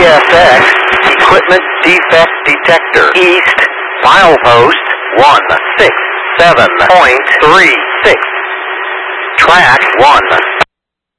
CSX Equipment Defect Detector. East milepost 167.36. Track 1.